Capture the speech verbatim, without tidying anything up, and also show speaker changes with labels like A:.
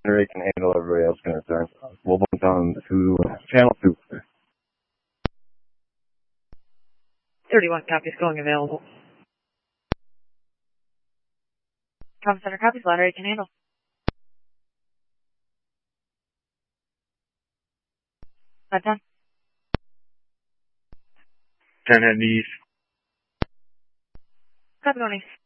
A: Ray can handle everybody else concerns. We'll move on to channel two.
B: thirty-one copies going available. Comm Center copies, ladder eight can handle. That's done.
C: ten head east.
B: Copy going east.